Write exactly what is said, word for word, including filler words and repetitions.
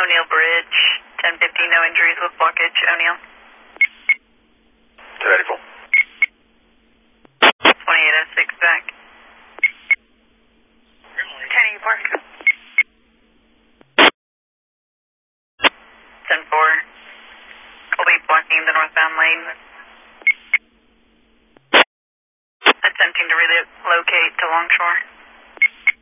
O'Neill Bridge, ten fifty, no injuries with blockage, O'Neill. Ready, full. twenty-eight oh six back. ten eight Park. ten four. We'll be blocking the northbound lane. Attempting to relocate to Longshore.